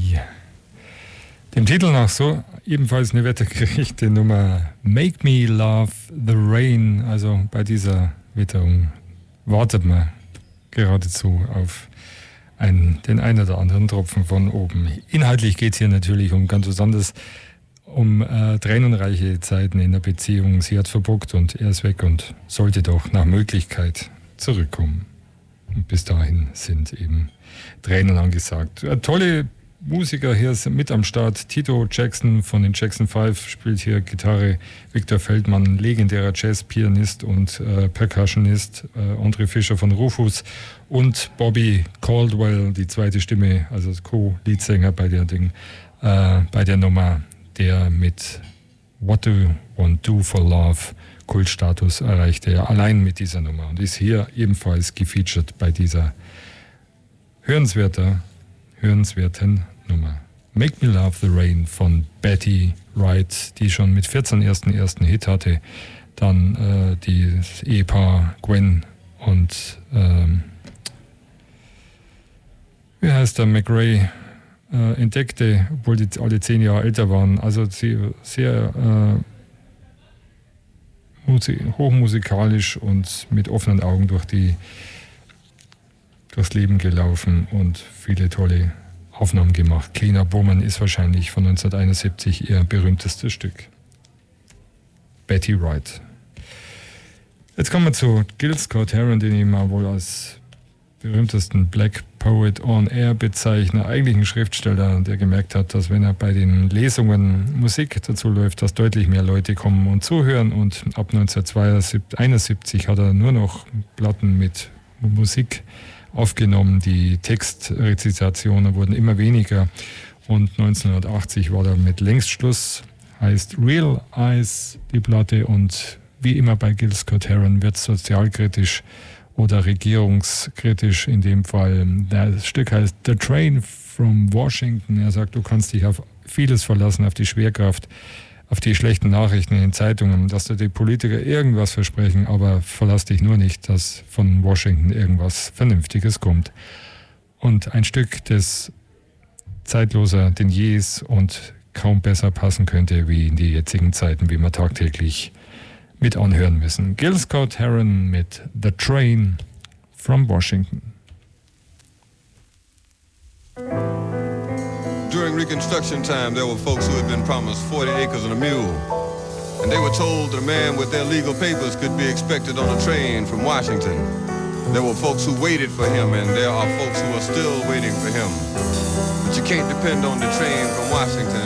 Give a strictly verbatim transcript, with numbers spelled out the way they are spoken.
Ja. Dem Titel nach so ebenfalls eine wettergerechte Nummer Make Me Love the Rain. Also bei dieser Witterung wartet man geradezu auf einen, den einen oder anderen Tropfen von oben. Inhaltlich geht es hier natürlich um ganz besonders um äh, tränenreiche Zeiten in der Beziehung. Sie hat verbockt und er ist weg und sollte doch nach Möglichkeit zurückkommen. Und bis dahin sind eben Tränen angesagt. Äh, tolle Musiker hier sind mit am Start. Tito Jackson von den Jackson Five spielt hier Gitarre. Victor Feldmann, legendärer Jazzpianist und äh, Percussionist. Äh, André Fischer von Rufus und Bobby Caldwell, die zweite Stimme, also Co-Leadsänger bei der Ding, äh, bei der Nummer, der mit What Do You Want Do For Love Kultstatus erreichte. Ja, allein mit dieser Nummer und ist hier ebenfalls gefeatured bei dieser hörenswerter, hörenswerten Nummer. Make Me Love the Rain von Betty Wright, die schon mit vierzehn ersten ersten Hit hatte. Dann äh, das Ehepaar Gwen und ähm, wie heißt der, McRae äh, entdeckte, obwohl die alle zehn Jahre älter waren. Also sie sehr äh, musik- hochmusikalisch und mit offenen Augen durch die durchs Leben gelaufen und viele tolle Aufnahmen gemacht. Clean Up Woman ist wahrscheinlich von neunzehnhunderteinundsiebzig ihr berühmtestes Stück. Betty Wright. Jetzt kommen wir zu Gil Scott-Heron, den ich mal wohl als berühmtesten Black Poet on Air bezeichne. Eigentlich ein Schriftsteller, der gemerkt hat, dass wenn er bei den Lesungen Musik dazu läuft, dass deutlich mehr Leute kommen und zuhören. Und ab neunzehnhunderteinundsiebzig hat er nur noch Platten mit Musik aufgenommen. Die Textrezitationen wurden immer weniger und neunzehnhundertachtzig war da mit längst Schluss, heißt Real Eyes die Platte und wie immer bei Gil Scott-Heron wird sozialkritisch oder regierungskritisch in dem Fall. Das Stück heißt The Train from Washington. Er sagt, du kannst dich auf vieles verlassen, auf die Schwerkraft, auf die schlechten Nachrichten in den Zeitungen, dass da die Politiker irgendwas versprechen, aber verlass dich nur nicht, dass von Washington irgendwas Vernünftiges kommt. Und ein Stück, das zeitloser denn je ist und kaum besser passen könnte wie in die jetzigen Zeiten, wie wir tagtäglich mit anhören müssen. Gil Scott-Heron mit The Train from Washington. During Reconstruction time, there were folks who had been promised forty acres and a mule. And they were told that a man with their legal papers could be expected on a train from Washington. There were folks who waited for him, and there are folks who are still waiting for him. But you can't depend on the train from Washington.